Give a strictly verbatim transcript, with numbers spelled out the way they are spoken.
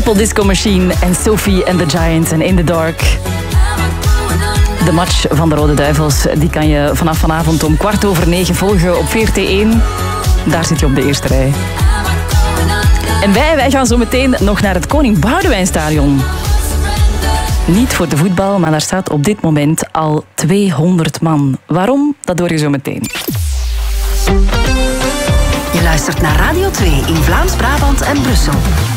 Purple Disco Machine en Sophie and the Giants en In the Dark. De match van de Rode Duivels die kan je vanaf vanavond om kwart over negen volgen op V R T één. Daar zit je op de eerste rij. En wij, wij gaan zo meteen nog naar het Koning Boudewijnstadion. Niet voor de voetbal, maar daar staat op dit moment al tweehonderd man. Waarom? Dat hoor je zo meteen. Je luistert naar Radio twee in Vlaams-Brabant en Brussel.